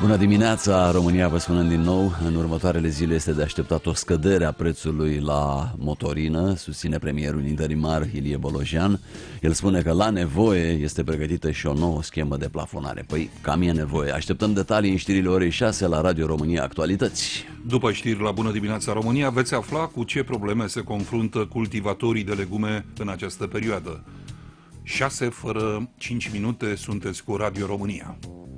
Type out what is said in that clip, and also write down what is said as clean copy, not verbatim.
Bună dimineața, România, vă spunem din nou. În următoarele zile este de așteptat o scădere a prețului la motorină, susține premierul interimar Ilie Bolojan. El spune că la nevoie este pregătită și o nouă schemă de plafonare. Păi, cam e nevoie. Așteptăm detalii în știrile orei 6 la Radio România Actualități. După știri la Bună dimineața România, veți afla cu ce probleme se confruntă cultivatorii de legume în această perioadă. 6 fără 5 minute, sunteți cu Radio România.